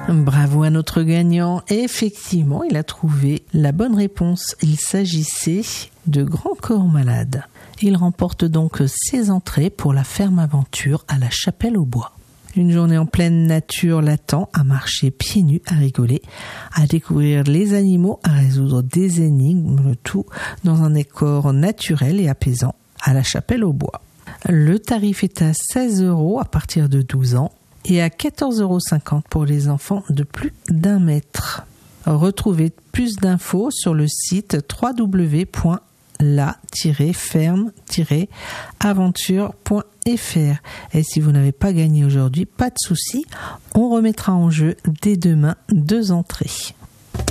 Bravo à notre gagnant. Et effectivement, il a trouvé la bonne réponse. Il s'agissait de Grand Corps Malade. Il remporte donc ses entrées pour la ferme aventure à la Chapelle-aux-Bois. Une journée en pleine nature l'attend, à marcher pieds nus, à rigoler, à découvrir les animaux, à résoudre des énigmes, le tout dans un décor naturel et apaisant à la Chapelle-aux-Bois. Le tarif est à 16 € à partir de 12 ans et à 14,50 € pour les enfants de plus d'1 mètre. Retrouvez plus d'infos sur le site www.la-ferme-aventure.fr. Et si vous n'avez pas gagné aujourd'hui, pas de souci, on remettra en jeu dès demain 2 entrées.